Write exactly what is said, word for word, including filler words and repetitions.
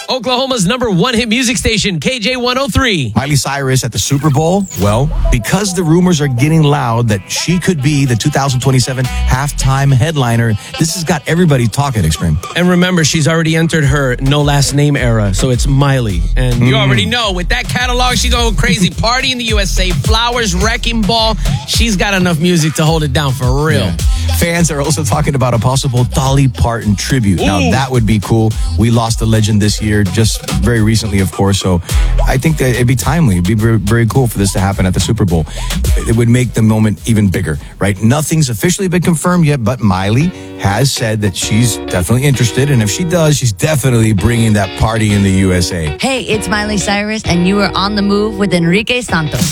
Oklahoma's number one hit music station, K J one oh three. Miley Cyrus at the Super Bowl? Well, because the rumors are getting loud that she could be the two thousand twenty-seven halftime headliner, this has got everybody talking, Extreme. And remember, she's already entered her no last name era, so it's Miley. And you already know, with that catalog, she's going crazy. Party in the U S A, Flowers, Wrecking Ball. She's got enough music to hold it down for real. Yeah. Fans are also talking about a possible Dolly Parton tribute. Ooh. Now, that would be cool. We lost a legend this year, just very recently, of course. So I think that it'd be timely. It'd be very, very cool for this to happen at the Super Bowl. It would make the moment even bigger, right? Nothing's officially been confirmed yet, but Miley has said that she's definitely interested. And if she does, she's definitely bringing that party in the U S A. Hey, it's Miley Cyrus, and you are on the move with Enrique Santos.